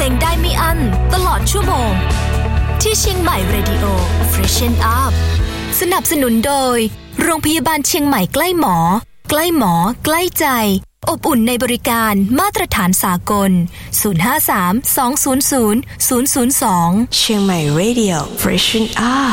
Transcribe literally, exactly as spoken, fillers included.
งได้ไม่อั้นตลอดชั่วโมงที่เชียงใหม่ Radio Freshen Up สนับสนุนโดยโรงพยาบาลเชียงใหม่ใกล้หมอใกล้หมอใกล้ใจอบอุ่นในบริการมาตรฐานสากลศูนย์ ห้า สาม สอง ศูนย์ ศูนย์ ศูนย์ ศูนย์ สองเชียงใหม่ Radio Freshen Up